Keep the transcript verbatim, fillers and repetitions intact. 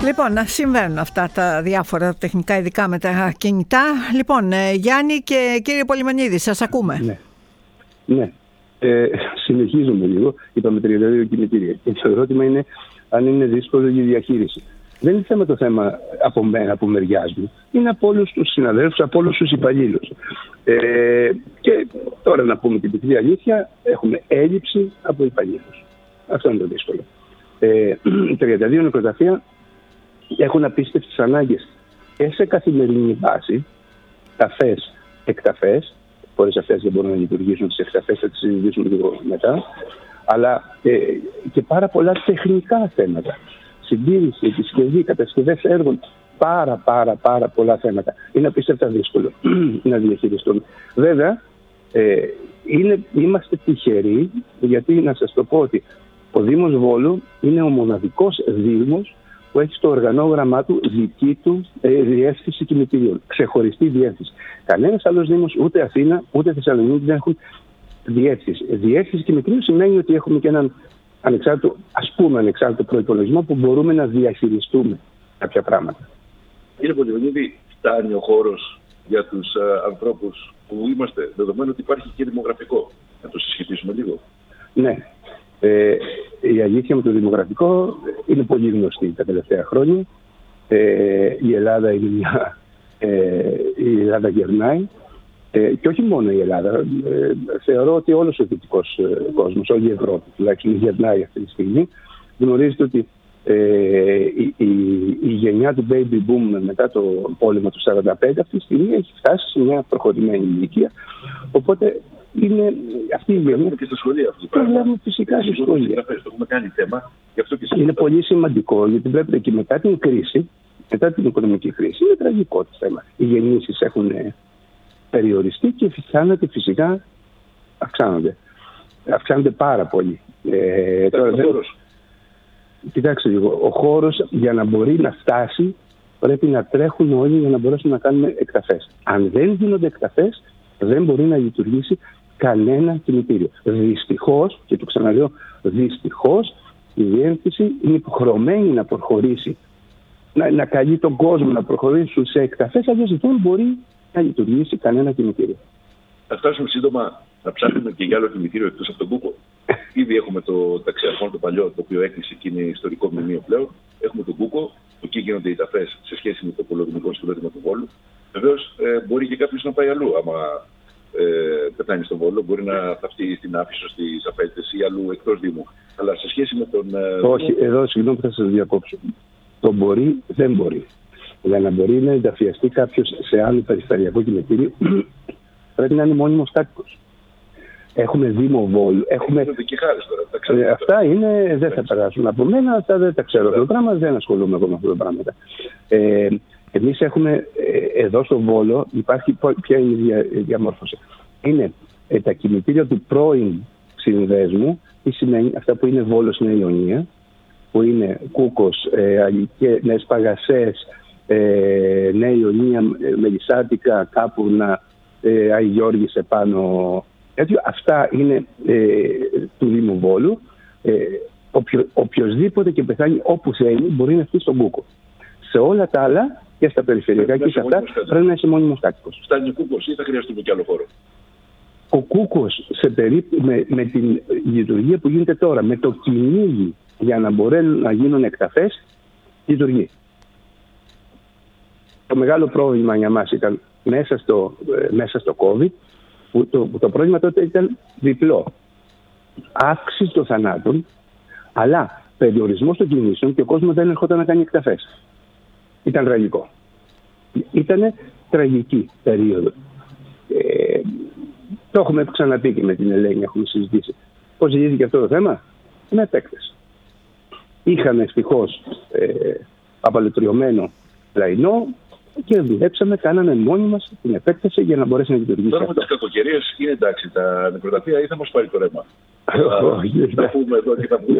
Λοιπόν, να συμβαίνουν αυτά τα διάφορα τεχνικά, ειδικά με τα κινητά. Λοιπόν, ε, Γιάννη και κύριε Πολυμενίδη, σας ακούμε. Ναι, ναι. Ε, συνεχίζουμε λίγο. Είπαμε τριάντα δύο κινητήρια. Και το ερώτημα είναι αν είναι δύσκολο η διαχείριση. Δεν είναι θέμα το θέμα από μένα, από μεριάς μου. Είναι από όλους τους συναδέλφους, από όλους τους υπαλλήλους. Ε, και τώρα να πούμε την πικρή αλήθεια, έχουμε έλλειψη από υπαλλήλους. Αυτό είναι το δύσκολο. Ε, τριάντα δύο νεκροταφεία έχουν απίστευτες ανάγκες και σε καθημερινή βάση, ταφές, εκταφές. Χωρίς αυτές δεν μπορούν να λειτουργήσουν, τις εκταφές θα τις συζητήσουμε λίγο μετά. Αλλά ε, και πάρα πολλά τεχνικά θέματα. Συντήρηση, επισκευή, κατασκευές έργων. Πάρα πάρα πάρα πολλά θέματα. Είναι απίστευτα δύσκολο να διαχειριστούμε. Βέβαια, ε, είναι, είμαστε τυχεροί, γιατί να σας το πω ότι ο Δήμος Βόλου είναι ο μοναδικός δήμος που έχει στο οργανόγραμμά του δική του ε, διεύθυνση κινητήριων. Ξεχωριστή διεύθυνση. Κανένας άλλος δήμος, ούτε Αθήνα, ούτε Θεσσαλονίκη δεν έχουν διεύθυνση. Διεύθυνση κινητήριων σημαίνει ότι έχουμε και έναν ανεξάρτητο, ας πούμε, ανεξάρτητο προϋπολογισμό που μπορούμε να διαχειριστούμε κάποια πράγματα. Κύριε Πολυμενίδη, φτάνει ο χώρος για τους uh, ανθρώπους που είμαστε, δεδομένου ότι υπάρχει και δημογραφικό. Να το συσχετίσουμε λίγο. Ναι. Ε, η αλήθεια με το δημογραφικό είναι πολύ γνωστή τα τελευταία χρόνια. Ε, η Ελλάδα είναι μια... Ε, η Ελλάδα γερνάει. Ε, και όχι μόνο η Ελλάδα. Ε, θεωρώ ότι όλος ο δυτικός ε, κόσμος, όλη η Ευρώπη τουλάχιστον γερνάει αυτή τη στιγμή. Γνωρίζετε ότι ε, η, η, η γενιά του baby boom μετά το πόλεμο του σαράντα πέντε αυτή τη στιγμή έχει φτάσει σε μια προχωρημένη ηλικία. Οπότε είναι αυτή η γενιά. Και στα σχολεία αυτό. Το βλέπουμε φυσικά στα σχολεία. Το έχουμε κάνει θέμα. Γι' αυτό και είναι πολύ σημαντικό, γιατί βλέπετε και μετά την κρίση, μετά την οικονομική κρίση, είναι τραγικό το θέμα. Οι γεννήσεις έχουν περιοριστεί και αυξάνονται φυσικά, αυξάνονται. Αυξάνονται πάρα πολύ. Ε, τώρα, δεν... Κοιτάξτε λίγο, ο χώρος για να μπορεί να φτάσει πρέπει να τρέχουν όλοι για να μπορέσουν να κάνουμε εκταφές. Αν δεν γίνονται εκταφές, δεν μπορεί να λειτουργήσει κανένα κινητήριο. Δυστυχώς, και το ξαναλέω, δυστυχώς η διεύθυνση είναι υποχρεωμένη να προχωρήσει, να, να καλεί τον κόσμο να προχωρήσει σε εκταφές, αλλιώς δεν μπορεί να λειτουργήσει κανένα κινητήριο. Θα φτάσουμε σύντομα να ψάχνουμε και για άλλο κινητήριο εκτός από τον Κούκο. Ήδη έχουμε το ταξιαρχόν το παλιό, το οποίο έκλεισε και είναι ιστορικό μνημείο πλέον. Έχουμε τον Κούκο, εκεί γίνονται οι ταφές σε σχέση με το πολεμικό συγκρότημα του Βόλου. Βεβαίως ε, μπορεί και κάποιος να πάει αλλού. Άμα ε, πεθάνει στον Βόλο, μπορεί να θαυτεί στην Άφησο, στις Αφέλτες ή αλλού εκτός Δήμου. Αλλά σε σχέση με τον. Ε, Όχι, Δήμο... εδώ συγγνώμη θα σας διακόψω. Το μπορεί, δεν μπορεί. Για να μπορεί να ενταφιαστεί κάποιος σε άλλο περιφερειακό κινητήριο, πρέπει να είναι μόνιμος κάτοικος. Έχουμε Δήμο Βόλου. Έχουμε... Και χάρες τώρα, τα ξέρω, ε, αυτά είναι, δεν θα περάσουν από μένα, αυτά δεν τα ξέρω. Αυτό το πράγμα δεν ασχολούμαι εγώ με αυτά τα πράγματα. Ε, εμείς έχουμε ε, εδώ στο Βόλο, υπάρχει ποια είναι η δια, διαμόρφωση. Είναι ε, τα κινητήρια του πρώην συνδέσμου, τι σημαίνει αυτά που είναι Βόλος Νέα Ιωνία, που είναι Κούκος, ε, Αγικές, Νέες Παγασές, ε, Νέα Ιωνία, ε, Μελισσάτικα, Κάπουρνα, ε, Άγιοι Γιώργης επάνω. Έτσι, αυτά είναι ε, του Δήμου Βόλου. Ε, οποιο, οποιοςδήποτε και πεθάνει όπου θέλει μπορεί να έρθει στον Κούκο. Σε όλα τα άλλα και στα περιφερειακά και σε αυτά πρέπει να είσαι μόνιμος κάτοικος. Φτάνει ο Κούκος ή θα χρειαστούμε κι άλλο χώρο? Ο Κούκος σε περίπου, με, με την λειτουργία που γίνεται τώρα, με το κυνήγι για να μπορέσουν να γίνουν εκταφές, λειτουργεί. Το μεγάλο πρόβλημα για μας ήταν μέσα στο, μέσα στο COVID, που το, που το πρόβλημα τότε ήταν διπλό. Αύξηση των θανάτων, αλλά περιορισμός των κινήσεων και ο κόσμος δεν ερχόταν να κάνει εκταφές. Ήταν τραγικό. Ήταν τραγική περίοδο. Ε, το έχουμε ξαναπεί και με την Ελένη, έχουμε συζητήσει. Πώς λύθηκε αυτό το θέμα? Με επέκταση. Είχαμε ευτυχώς ε, απαλωτριωμένο λαϊνό και δουλέψαμε, κάναμε μόνοι μας την επέκταση για να μπορέσει να λειτουργήσει. Τώρα με τις κακοκαιρίες είναι εντάξει τα νεκροταφεία ή θα μας πάρει το ρεύμα? Θα πούμε εδώ και θα πούμε.